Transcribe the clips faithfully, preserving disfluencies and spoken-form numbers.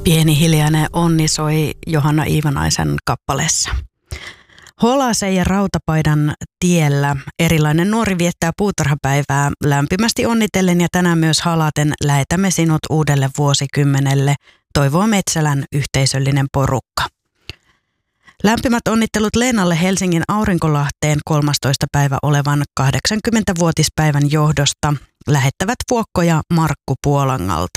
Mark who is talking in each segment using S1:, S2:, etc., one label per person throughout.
S1: Pieni hiljainen onni soi Johanna Iivanaisen kappaleessa. Holasen ja Rautapaidan tiellä erilainen nuori viettää puutarhapäivää lämpimästi onnitellen ja tänään myös halaten lähetämme sinut uudelle vuosikymmenelle, toivoo Metsälän yhteisöllinen porukka. Lämpimät onnittelut Leenalle Helsingin Aurinkolahteen kolmastoista päivä olevan kahdeksankymmentävuotispäivän johdosta lähettävät Vuokko ja Markku Puolangalta.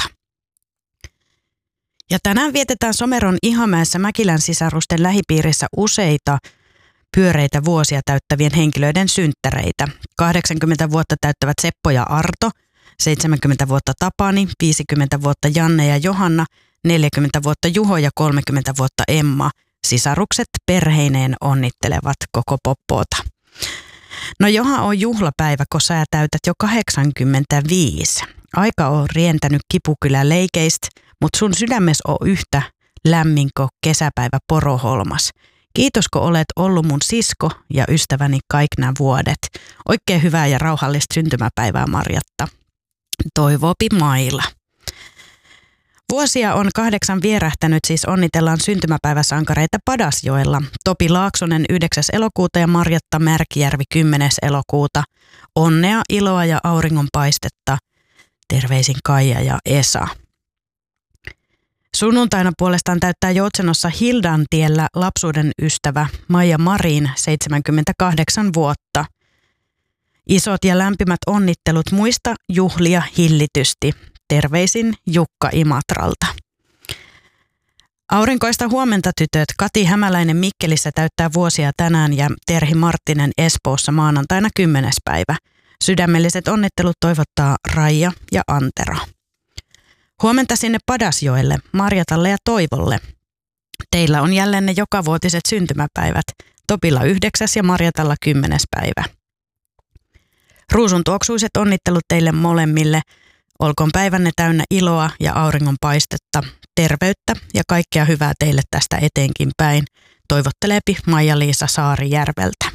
S1: Ja tänään vietetään Someron Ihamäessä Mäkilän sisarusten lähipiirissä useita pyöreitä vuosia täyttävien henkilöiden synttäreitä. kahdeksankymmentä vuotta täyttävät Seppo ja Arto, seitsemänkymmentä vuotta Tapani, viisikymmentä vuotta Janne ja Johanna, neljäkymmentä vuotta Juho ja kolmekymmentä vuotta Emma. Sisarukset perheineen onnittelevat koko poppoota. No Joha on juhlapäivä, kun sä täytät jo kahdeksankymmentäviisi. Aika on rientänyt Kipukylän leikeistä, mutta sun sydämessä on yhtä lämmin kuin kesäpäivä Poroholmas. Kiitos, kun olet ollut mun sisko ja ystäväni kaikki nämä vuodet. Oikein hyvää ja rauhallista syntymäpäivää, Marjatta. Toivoopi Maila. Vuosia on kahdeksan vierähtänyt, siis onnitellaan syntymäpäiväsankareita Padasjoella. Topi Laaksonen yhdeksäs elokuuta ja Marjatta Märkijärvi kymmenes elokuuta. Onnea, iloa ja auringonpaistetta. Terveisin Kaija ja Esa. Sunnuntaina puolestaan täyttää Joutsenossa Hildantiellä lapsuuden ystävä Maija Marin seitsemänkymmentäkahdeksan vuotta. Isot ja lämpimät onnittelut, muista juhlia hillitysti. Terveisin Jukka Imatralta. Aurinkoista huomenta tytöt. Kati Hämäläinen Mikkelissä täyttää vuosia tänään ja Terhi Marttinen Espoossa maanantaina kymmenes päivä. Sydämelliset onnittelut toivottaa Raija ja Antero. Huomenta sinne Padasjoelle, Marjatalle ja Toivolle. Teillä on jälleen ne jokavuotiset syntymäpäivät. Topilla yhdeksäs ja Marjatalla kymmenes päivä. Ruusun tuoksuiset onnittelut teille molemmille. Olkoon päivänne täynnä iloa ja auringonpaistetta, terveyttä ja kaikkea hyvää teille tästä eteenkin päin. Toivotteleepi Maija-Liisa Saarijärveltä.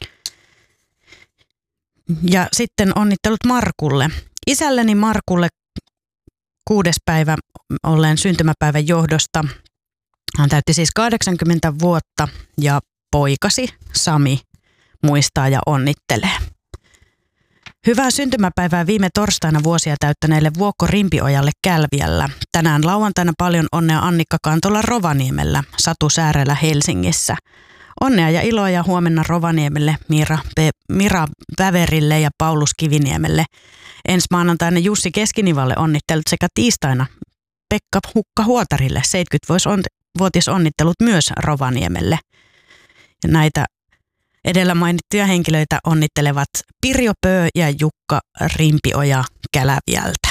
S1: Ja sitten onnittelut Markulle. Isälleni Markulle kuudes päivä olleen syntymäpäivän johdosta. Hän täytti siis kahdeksankymmentä vuotta ja poikasi Sami muistaa ja onnittelee. Hyvää syntymäpäivää viime torstaina vuosia täyttäneelle Vuokko Rimpiojalle Kälviällä. Tänään lauantaina paljon onnea Annikka Kantola Rovaniemellä, Satu Säärellä Helsingissä. Onnea ja iloa ja huomenna Rovaniemelle, Mira, Pe- Mira Väverille ja Paulus Kiviniemelle. Ensi maanantaina Jussi Keskinivalle onnittelut sekä tiistaina Pekka Hukka Huotarille seitsemänkymmentävuotisonnittelut myös Rovaniemelle. Ja näitä edellä mainittuja henkilöitä onnittelevat Pirjo Pöö ja Jukka Rimpioja Käläviältä.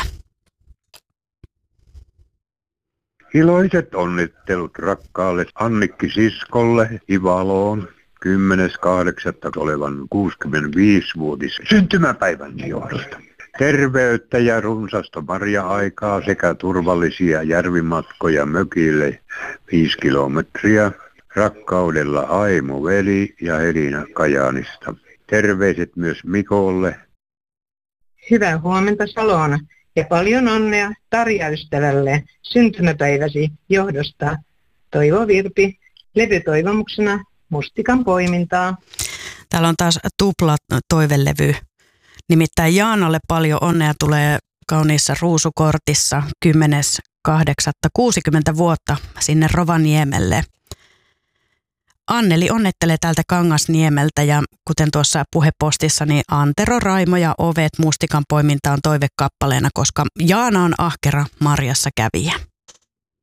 S2: Iloiset onnittelut rakkaalle Annikki siskolle Ivaloon kymmenes kahdeksatta olevan kuusikymmentäviisivuotis syntymäpäivän johdosta. Terveyttä ja runsasta marja-aikaa sekä turvallisia järvimatkoja mökille viisi kilometriä. Rakkaudella Aimo veli ja Elina Kajaanista. Terveiset myös Mikolle.
S3: Hyvää huomenta Salona ja paljon onnea Tarja ystävälle syntymäpäiväsi johdosta. Toivo Virpi, levytoivomuksena Mustikan poimintaa.
S1: Täällä on taas tupla toivelevy. Nimittäin Jaanalle paljon onnea tulee kauniissa ruusukortissa kymmenes kahdeksatta kuusikymmentä vuotta sinne Rovaniemelle. Anneli onnettelee täältä Kangasniemeltä ja kuten tuossa puhepostissa, niin Antero, Raimo ja Ovet Mustikan poimintaan toivekappaleena, koska Jaana on ahkera marjassa kävijä.